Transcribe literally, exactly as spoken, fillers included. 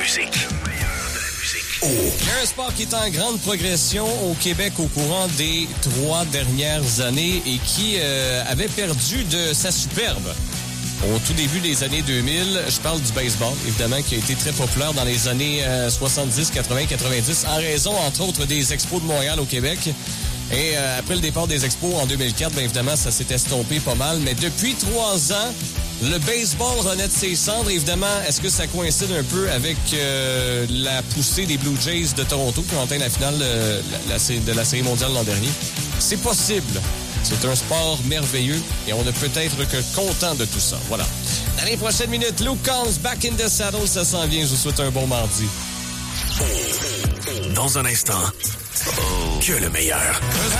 musique. Oh. Il y a un sport qui est en grande progression au Québec au courant des trois dernières années et qui euh, avait perdu de sa superbe au tout début des années deux mille. Je parle du baseball, évidemment, qui a été très populaire dans les années euh, soixante-dix, quatre-vingts, quatre-vingt-dix, en raison, entre autres, des Expos de Montréal au Québec. Et euh, après le départ des Expos en deux mille quatre, bien évidemment, ça s'est estompé pas mal. Mais depuis trois ans, le baseball renaît de ses cendres. Évidemment, est-ce que ça coïncide un peu avec euh, la poussée des Blue Jays de Toronto qui ont atteint la finale euh, la, la, de la Série mondiale l'an dernier? C'est possible. C'est un sport merveilleux et on ne peut être que content de tout ça. Voilà. Dans les prochaines minutes, Luke Combs, Back in the Saddle, ça s'en vient. Je vous souhaite un bon mardi. Dans un instant, que le meilleur.